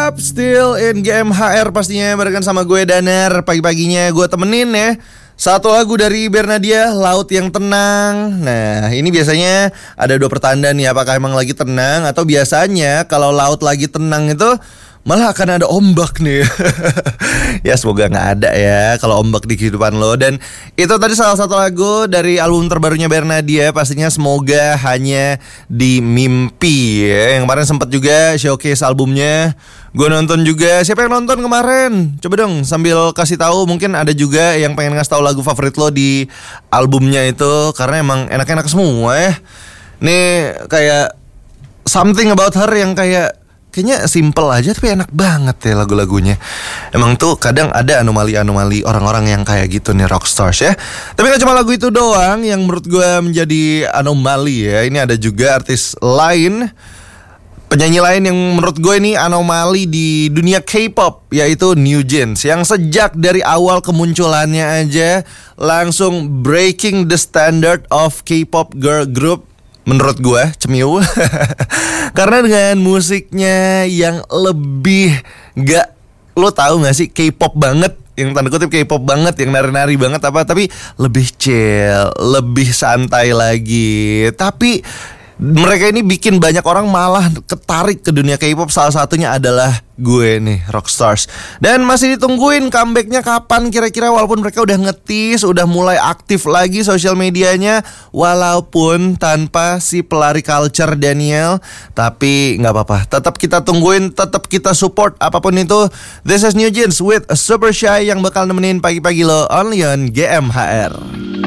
up? Still in GMHR pastinya barengan sama gue Daner. Pagi-paginya gue temenin ya satu lagu dari Bernadia, Laut yang Tenang. Nah ini biasanya ada dua pertanda nih, apakah emang lagi tenang atau biasanya kalau laut lagi tenang itu malah akan ada ombak nih. Ya semoga gak ada ya kalau ombak di kehidupan lo. Dan itu tadi salah satu lagu dari album terbarunya Bernadia. Pastinya semoga hanya di mimpi ya. Yang kemarin sempat juga showcase albumnya. Gue nonton juga. Siapa yang nonton kemarin? Coba dong sambil kasih tahu. Mungkin ada juga yang pengen ngasih tahu lagu favorit lo di albumnya itu, karena emang enak-enak semua ya. Nih kayak Something About Her yang kayaknya simple aja tapi enak banget ya lagu-lagunya. Emang tuh kadang ada anomali-anomali orang-orang yang kayak gitu nih, rockstars ya. Tapi gak cuma lagu itu doang yang menurut gue menjadi anomali ya. Ini ada juga artis lain, penyanyi lain yang menurut gue ini anomali di dunia K-pop, yaitu New Jeans, yang sejak dari awal kemunculannya aja langsung breaking the standard of K-pop girl group. Menurut gue cemiu. Karena dengan musiknya yang lebih gak, lo tahu gak sih, K-pop banget, yang tanda kutip K-pop banget, yang nari-nari banget apa, tapi lebih chill, lebih santai lagi. Tapi mereka ini bikin banyak orang malah ketarik ke dunia K-pop. Salah satunya adalah gue nih, Rockstars. Dan masih ditungguin comebacknya kapan kira-kira. Walaupun mereka udah ngetis, udah mulai aktif lagi sosial medianya, walaupun tanpa si pelari culture Daniel. Tapi gak apa-apa, tetap kita tungguin, tetap kita support apapun itu. This is New Jeans with Super Shy yang bakal nemenin pagi-pagi lo only on GMHR.